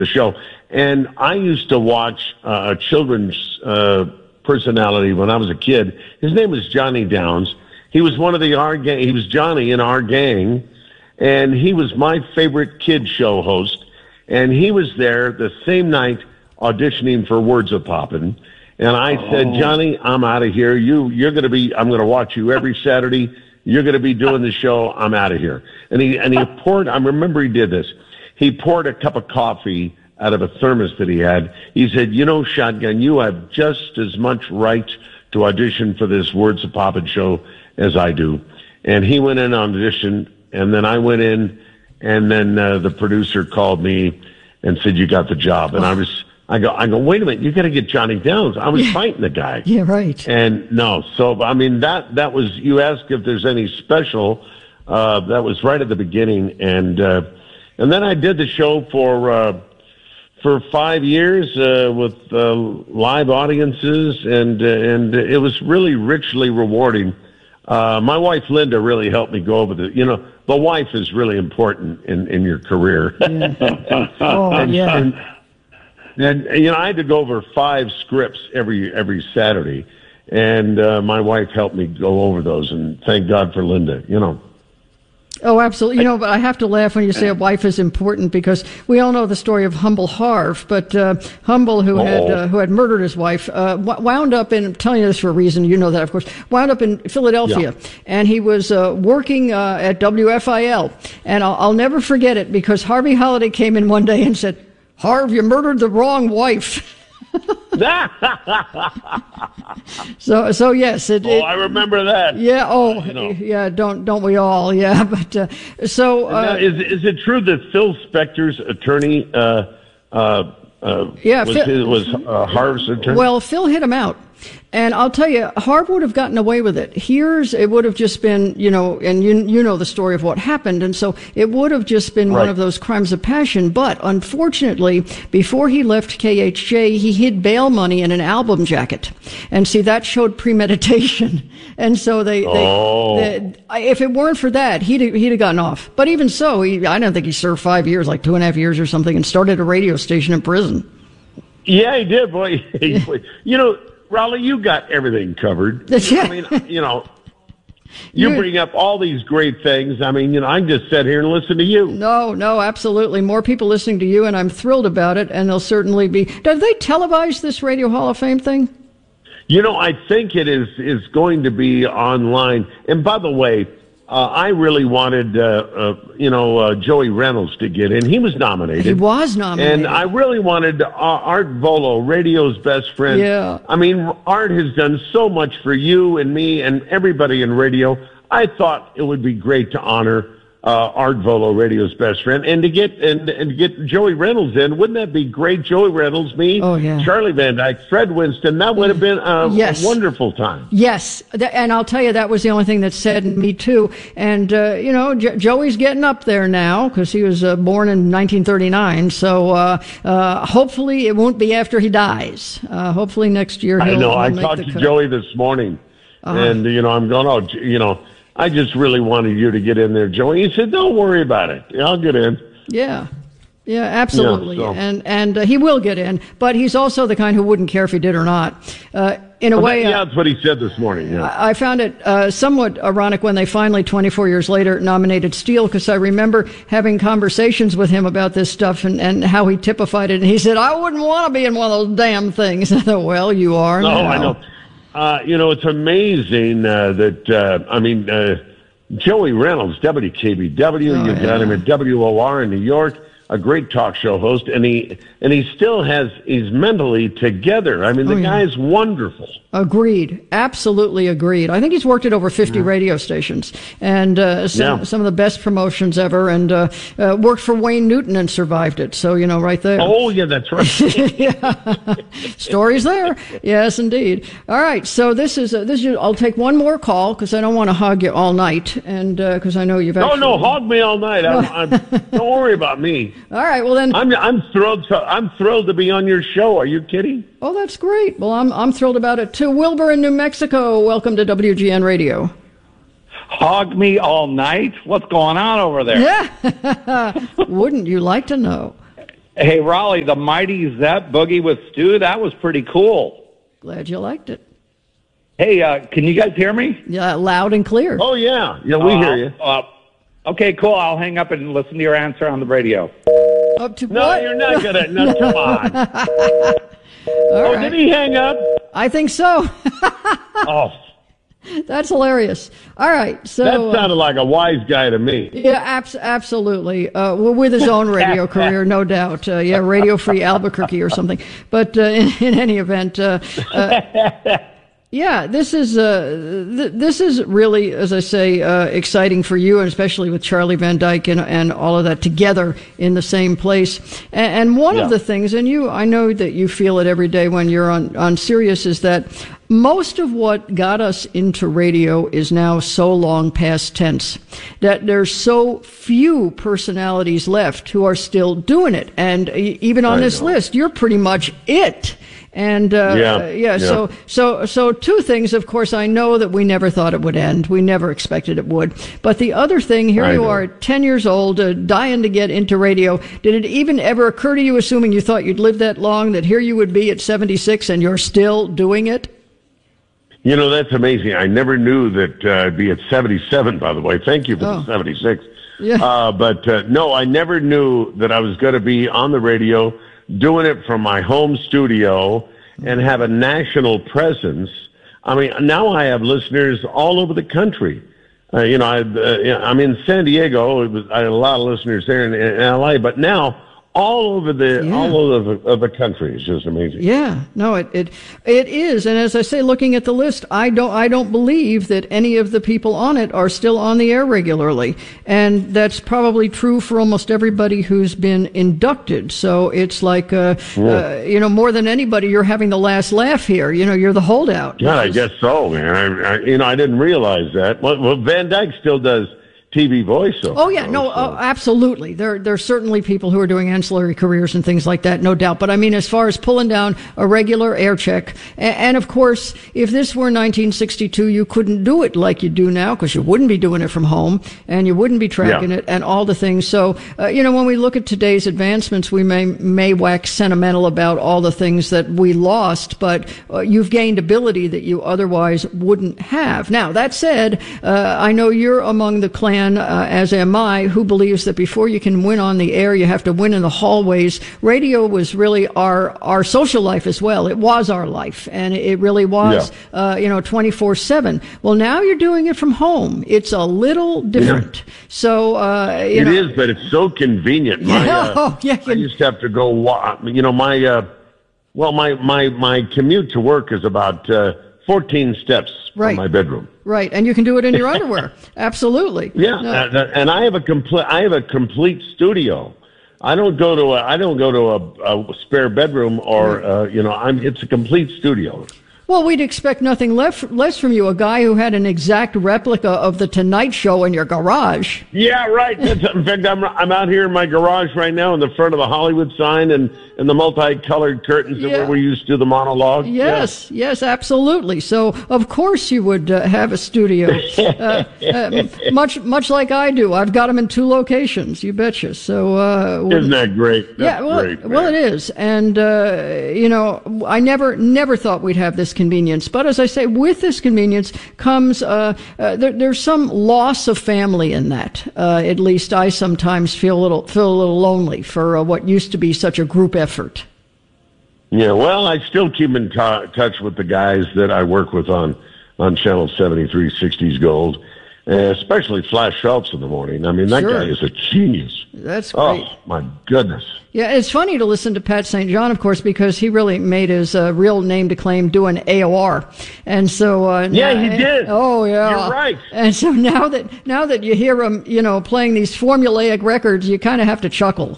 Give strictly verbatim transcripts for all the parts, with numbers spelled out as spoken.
the show. And I used to watch uh, a children's uh, personality when I was a kid. His name was Johnny Downs. He was one of the our gang. He was Johnny in our gang, and he was my favorite kid show host. And he was there the same night auditioning for Words of Poppin'. And I oh. said, Johnny, I'm out of here. You, you're going to be. I'm going to watch you every Saturday. You're going to be doing the show. I'm out of here. And he and he poured. I remember he did this. He poured a cup of coffee out of a thermos that he had. He said, you know, Shotgun, you have just as much right to audition for this Words of Poppin' show as I do. And he went in on audition, and then I went in, and then uh, the producer called me and said, you got the job. And I was, I go, I go, wait a minute, you got to get Johnny Downs. I was yeah. fighting the guy. Yeah, right. And no, so, I mean, that, that was, you asked if there's any special, uh, that was right at the beginning. And, uh, and then I did the show for, uh, for five years uh, with uh, live audiences, and uh, and it was really richly rewarding. Uh, my wife Linda really helped me go over the. You know, the wife is really important in, in your career. Yeah. oh and, yeah. And, and you know, I had to go over five scripts every every Saturday, and uh, my wife helped me go over those. And thank God for Linda. You know. Oh, absolutely. You know, but I have to laugh when you say a wife is important, because we all know the story of Humble Harv, but uh, Humble, who oh. had uh, who had murdered his wife, uh, wound up in, I'm telling you this for a reason, you know that, of course, wound up in Philadelphia. Yeah. And he was uh, working uh, at W F I L. And I'll, I'll never forget it, because Harvey Holiday came in one day and said, Harv, you murdered the wrong wife. so so yes it, oh it, I remember that yeah oh uh, you know. yeah don't don't we all yeah but uh, so uh, now, is is it true that Phil Spector's attorney uh uh, uh yeah was Phil, his, was uh, Harv's attorney? Well, Phil hit him out. And I'll tell you, Harv would have gotten away with it. Here's, it would have just been, you know, and you you know the story of what happened, and so it would have just been right. one of those crimes of passion. But unfortunately, before he left K H J, he hid bail money in an album jacket, and see, that showed premeditation. And so they, oh. they, they if it weren't for that, he'd he'd have gotten off. But even so, he, I don't think he served five years, like two and a half years or something, and started a radio station in prison. Yeah, he did, boy. You know, Raleigh, you got everything covered. I mean, you know, you You're, bring up all these great things. I mean, you know, I can just sit here and listen to you. No, no, absolutely. More people listening to you, and I'm thrilled about it, and they'll certainly be. Do they televise this Radio Hall of Fame thing? You know, I think it is is going to be online. And by the way, uh, I really wanted, uh, uh, you know, uh, Joey Reynolds to get in. He was nominated. He was nominated. And I really wanted uh, Art Volo, radio's best friend. Yeah. I mean, Art has done so much for you and me and everybody in radio. I thought it would be great to honor uh, Art Volo, radio's best friend, and to get and, and to get Joey Reynolds in. Wouldn't that be great? Joey Reynolds, me, oh, yeah. Charlie Van Dyke, Fred Winston. That would have been a, yes. a wonderful time. Yes, and I'll tell you, that was the only thing that saddened me too. And uh, you know, Jo- Joey's getting up there now, because he was uh, born in nineteen thirty-nine. So uh, uh, hopefully it won't be after he dies. Uh, hopefully next year he'll. I know. He'll I make talked the to cut. Joey this morning, uh-huh. and you know, I'm going, oh, you know. I just really wanted you to get in there, Joey. He said, don't worry about it. I'll get in. Yeah. Yeah, absolutely. Yeah, so. And and uh, he will get in, but he's also the kind who wouldn't care if he did or not. Uh, in a well, way... Yeah, uh, that's what he said this morning. Yeah. I, I found it uh, somewhat ironic when they finally, twenty-four years later, nominated Steele, because I remember having conversations with him about this stuff and, and how he typified it. And he said, I wouldn't want to be in one of those damn things. Well, you are No, now. I know. Uh, you know, it's amazing uh, that, uh, I mean, uh, Joey Reynolds, W K B W, Oh, you've yeah. got him at W O R in New York, a great talk show host, and he and he still has, he's mentally together. I mean, the Oh, yeah. guy's wonderful. Agreed. Absolutely agreed. I think he's worked at over fifty yeah. radio stations, and uh, some, Yeah. some of the best promotions ever, and uh, uh, worked for Wayne Newton and survived it. So, you know, right there. Oh, yeah, that's right. yeah. Stories there. Yes, indeed. All right. So this is, uh, this is, I'll take one more call, because I don't want to hog you all night, and because uh, I know you've No, actually... no, hog me all night. I'm, I'm, don't worry about me. All right. Well, then... I'm I'm thrilled to I'm thrilled to be on your show. Are you kidding? Oh, that's great. Well, I'm I'm thrilled about it too. Wilbur in New Mexico, welcome to W G N Radio. Hog me all night? What's going on over there? Yeah. Wouldn't you like to know? Hey, Raleigh, the Mighty Zepp Boogie with Stu, that was pretty cool. Glad you liked it. Hey, uh, can you guys hear me? Yeah, loud and clear. Oh, yeah. Yeah, we uh, hear you. Uh, okay, cool. I'll hang up and listen to your answer on the radio. Up to No, what? you're not going to. No, come on. All oh, right. did he hang up? I think so. Oh, That's hilarious. All right, so that uh, sounded like a wise guy to me. yeah, abs- absolutely. Uh, well, with his own radio career, no doubt. Uh, yeah, Radio Free Albuquerque or something. But uh, in, in any event, uh, uh, yeah, this is uh, th- this is really, as I say, uh, exciting for you, and especially with Charlie Van Dyke and, and all of that together in the same place. And, and one Yeah. of the things, and you, I know that you feel it every day when you're on on Sirius, is that most of what got us into radio is now so long past tense that there's so few personalities left who are still doing it. And e- even on I this know. list, you're pretty much it. And uh, Yeah, uh, yeah, yeah. so so so two things. Of course, I know that we never thought it would end. We never expected it would. But the other thing, here I you know. are, ten years old, uh, dying to get into radio. Did it even ever occur to you, assuming you thought you'd live that long, that here you would be at seventy-six and you're still doing it? You know, that's amazing. I never knew that uh, I'd be at seventy-seven, by the way. Thank you for Oh. the seventy-six. Yeah. Uh, but uh, no, I never knew that I was going to be on the radio doing it from my home studio and have a national presence. I mean, now I have listeners all over the country. Uh, you know, I, uh, I'm in San Diego. It was, I had a lot of listeners there in, in L A, but now all over the Yeah. all over the, of the country. It's just amazing. Yeah, no, it, it it is, and as I say, looking at the list, I don't I don't believe that any of the people on it are still on the air regularly, and that's probably true for almost everybody who's been inducted. So it's like, uh, uh, you know, more than anybody, you're having the last laugh here. You know, you're the holdout. Yeah, I which is- guess so, man. I, I, you know, I didn't realize that. Well, well Van Dyke still does T V voiceover. Oh yeah, no, so- uh, absolutely. There, there's certainly people who are doing ancillary careers and things like that, no doubt. But I mean, as far as pulling down a regular air check, and, and of course, if this were nineteen sixty-two, you couldn't do it like you do now because you wouldn't be doing it from home and you wouldn't be tracking Yeah. it and all the things. So, uh, you know, when we look at today's advancements, we may may wax sentimental about all the things that we lost, but uh, you've gained ability that you otherwise wouldn't have. Now, that said, uh, I know you're among the clan. Uh, as am I, who believes that before you can win on the air, you have to win in the hallways. Radio was really our our social life as well. It was our life, and it really was, Yeah. uh, you know, twenty-four seven. Well, now you're doing it from home. It's a little different. So, uh, you It know, is, but it's so convenient. My, Yeah, uh, oh, yeah, I used to have to go. wa- You know, my uh, well, my my my commute to work is about uh, fourteen steps Right. from my bedroom. right, and you can do it in your underwear. Absolutely. Yeah, No. and, and I have a complete. I have a complete studio. I don't go to a. I don't go to a, a spare bedroom or uh, you know. I'm. It's a complete studio. Well, we'd expect nothing less, less from you, a guy who had an exact replica of the Tonight Show in your garage. Yeah, right. That's, in fact, I'm I'm out here in my garage right now in the front of the Hollywood sign and, and the multicolored curtains Yeah. that where we used to do the monologue. Yes, yes, absolutely. So, of course, you would uh, have a studio, uh, uh, much much like I do. I've got them in two locations. You betcha. So, uh, Yeah. Isn't that great? yeah, That's well, great, well, man. it is, and uh, you know, I never never thought we'd have this convenience. But as I say, with this convenience comes uh, uh, there, there's some loss of family in that. Uh, at least I sometimes feel a little feel a little lonely for uh, what used to be such a group effort. Yeah, well, I still keep in t- touch with the guys that I work with on, on Channel seventy-three sixties Gold, uh, especially Flash Phelps in the morning. I mean, that Sure. guy is a genius. That's great. Oh, my goodness. Yeah, it's funny to listen to Pat Saint John, of course, because he really made his uh, real name to claim doing A O R, and so uh, Yeah, now- he did. Oh, yeah, You're right. And so now that now that you hear him, you know, playing these formulaic records, you kind of have to chuckle.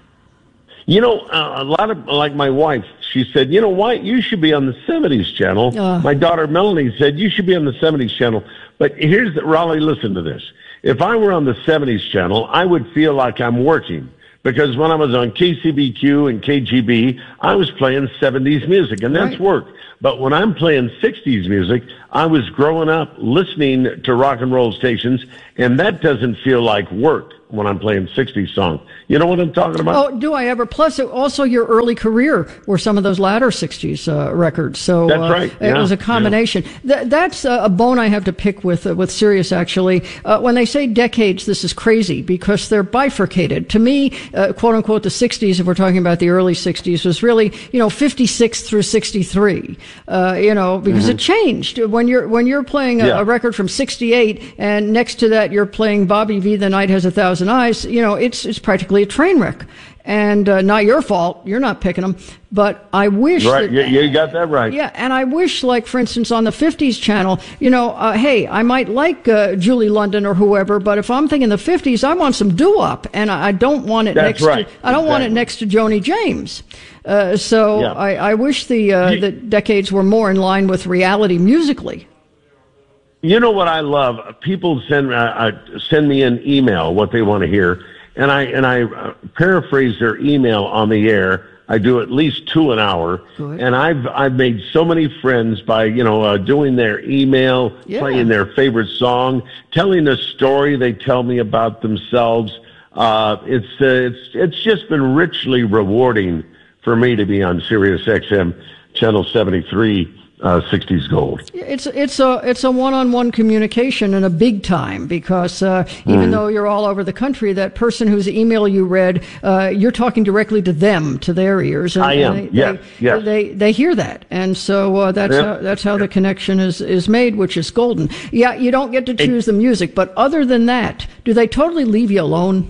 You know, uh, a lot of, like my wife, she said, you know what, you should be on the seventies channel. Uh. My daughter Melanie said, you should be on the seventies channel. But here's the, Raleigh, listen to this. If I were on the seventies channel, I would feel like I'm working. Because when I was on K C B Q and K G B, I was playing seventies music, and that's Right. work. But when I'm playing sixties music, I was growing up listening to rock and roll stations, and that doesn't feel like work. when I'm playing sixties songs. You know what I'm talking about? Oh, do I ever? Plus, also your early career were some of those latter sixties uh, records. So that's uh, right. Yeah, it was a combination. Yeah. Th- that's a bone I have to pick with uh, with Sirius. Actually, uh, when they say decades, this is crazy because they're bifurcated. To me, uh, quote unquote, the sixties, if we're talking about the early sixties, was really you know fifty-six through sixty-three. Uh, you know, because mm-hmm. it changed when you're when you're playing a, yeah. a record from sixty-eight, and next to that you're playing Bobby V. The Night Has a Thousand Eyes. You know, it's it's practically a train wreck. And uh, not your fault. You're not picking them. But I wish right. that... You, you got that right. Yeah, and I wish, like, for instance, on the fifties channel, you know, uh, hey, I might like uh, Julie London or whoever, but if I'm thinking the fifties, I want some doo-wop, and I, I don't want it That's next right. to... I don't exactly. want it next to Joni James. Uh, so yeah. I, I wish the, uh, you, the decades were more in line with reality musically. You know what I love? People send, uh, uh, send me an email, what they want to hear. And I and I uh, paraphrase their email on the air. I do at least two an hour, Good. and I've I've made so many friends by you know uh, doing their email, yeah. playing their favorite song, telling a story they tell me about themselves. Uh, it's uh, it's it's just been richly rewarding for me to be on Sirius X M Channel seventy-three. Uh, sixties gold. It's it's a it's a one-on-one communication and a big time because uh, even mm. though you're all over the country, that person whose email you read, uh, you're talking directly to them, to their ears. And, I am. And they, yes. They, yes. They they hear that, and so uh, that's yep. how, that's how the connection is is made, which is golden. Yeah, you don't get to choose it, the music, but other than that, do they totally leave you alone?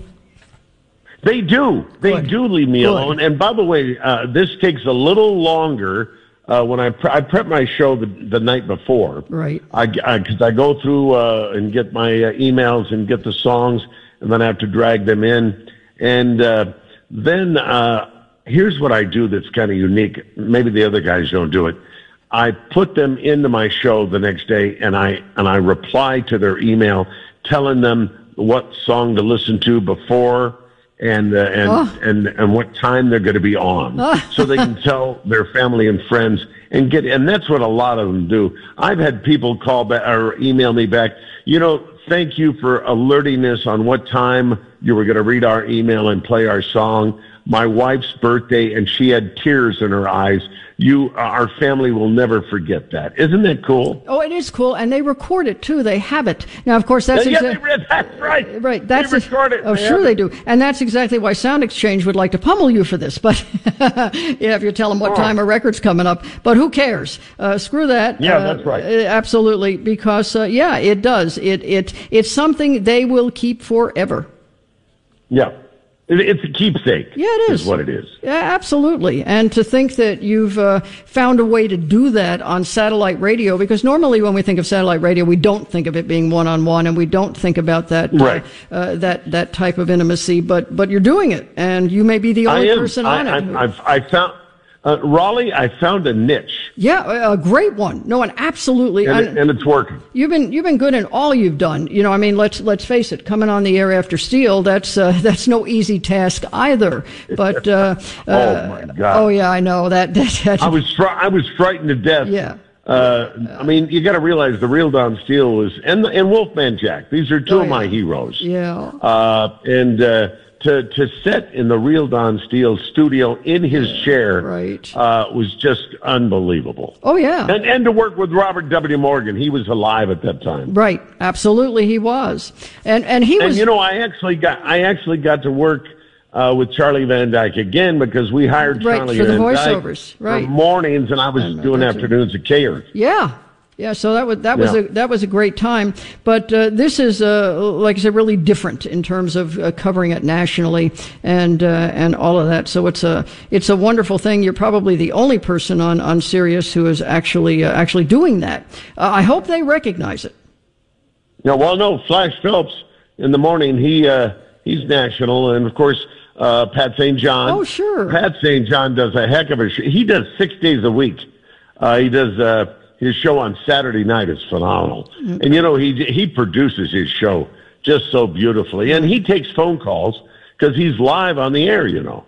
They do. They Good. do leave me Good. alone. And by the way, uh, this takes a little longer. Uh, when I pre- I prep my show the, the night before, right? I because I, I go through uh, and get my uh, emails and get the songs, and then I have to drag them in. And uh, then uh, here's what I do that's kind of unique. Maybe the other guys don't do it. I put them into my show the next day, and I and I reply to their email, telling them what song to listen to before. And, uh, and, oh. and, and what time they're going to be on oh. so they can tell their family and friends and get, and that's what a lot of them do. I've had people call back or email me back, you know, thank you for alerting us on what time you were going to read our email and play our song. My wife's birthday, and she had tears in her eyes. You, our family will never forget that. Isn't that cool? Oh, it is cool, and they record it too. They have it now. Of course, that's yeah, exa- they read, that's right. Right, that's they record it. Oh, they sure they it. do, and that's exactly why Sound Exchange would like to pummel you for this. But yeah, if you tell them what oh. time a record's coming up, but who cares? Uh, screw that. Yeah, uh, that's right. Absolutely, because uh, yeah, it does. It it it's something they will keep forever. Yeah. It's a keepsake. Yeah, it is. Is what it is. Yeah, absolutely. And to think that you've uh, found a way to do that on satellite radio, because normally when we think of satellite radio, we don't think of it being one-on-one, and we don't think about that right. uh, uh, that that type of intimacy. But but you're doing it, and you may be the only person on I, it. I, I've, I found. Uh, Raleigh, I found a niche. Yeah, a great one. No, and absolutely, and, it, and it's working. You've been you've been good in all you've done. You know, I mean, let's let's face it. Coming on the air after Steele, that's uh, that's no easy task either. But uh, oh uh, my God! Oh yeah, I know that. that, that I was fr- I was frightened to death. Yeah. Uh, I mean, you got to realize the real Don Steele was and and Wolfman Jack. These are two oh, of my yeah. heroes. Yeah. Uh, and. Uh, To to sit in the real Don Steele studio in his yeah, chair right. uh, was just unbelievable. Oh yeah, and and to work with Robert W. Morgan, he was alive at that time. Right, absolutely, he was, and and he was. And you know, I actually got I actually got to work uh, with Charlie Van Dyke again because we hired right, Charlie for the Van voiceovers, Dyke right. for mornings, and I was and, uh, doing afternoons at K R. Yeah. Yeah, so that was that was yeah. a that was a great time, but uh, this is uh, like I said, really different in terms of uh, covering it nationally and uh, and all of that. So it's a it's a wonderful thing. You're probably the only person on, on Sirius who is actually uh, actually doing that. Uh, I hope they recognize it. Yeah, well, no, Flash Phelps in the morning. He uh, he's national, and of course uh, Pat Saint John. Oh, sure. Pat Saint John does a heck of a show. He does six days a week. Uh, he does. Uh, His show on Saturday night is phenomenal. Mm-hmm. And, you know, he he produces his show just so beautifully. And he takes phone calls because he's live on the air, you know.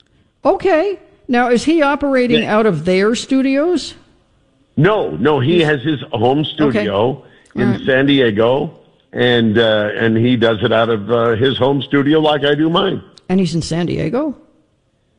Okay. Now, is he operating yeah. out of their studios? No, no. He he's, has his home studio okay. in right. San Diego. and uh, and he does it out of uh, his home studio like I do mine. And he's in San Diego?